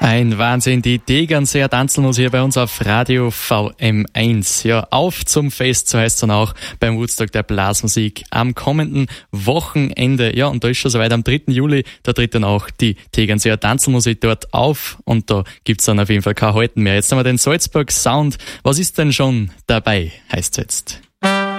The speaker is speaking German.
Ein Wahnsinn, die Tegernseer Tanzelmus hier bei uns auf Radio VM1. Ja, auf zum Fest, so heißt es dann auch beim Woodstock der Blasmusik am kommenden Wochenende. Ja, und da ist schon soweit am 3. Juli, da tritt dann auch die Tegernseer Tanzelmusik dort auf und da gibt's dann auf jeden Fall kein Halten mehr. Jetzt haben wir den Salzburg Sound. Was ist denn schon dabei, heißt es jetzt?